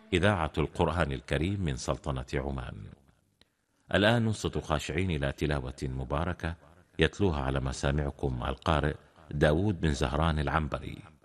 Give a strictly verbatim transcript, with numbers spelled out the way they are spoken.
إذاعة القرآن الكريم من سلطنة عمان. الآن نصت خاشعين إلى تلاوة مباركة يتلوها على مسامعكم القارئ داود بن زهران العنبري.